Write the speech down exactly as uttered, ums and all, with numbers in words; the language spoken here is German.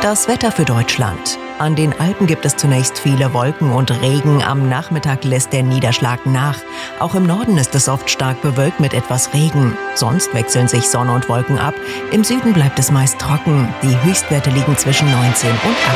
Das Wetter für Deutschland. An den Alpen gibt es zunächst viele Wolken und Regen. Am Nachmittag lässt der Niederschlag nach. Auch im Norden ist es oft stark bewölkt mit etwas Regen. Sonst wechseln sich Sonne und Wolken ab. Im Süden bleibt es meist trocken. Die Höchstwerte liegen zwischen neunzehn und achtzehn.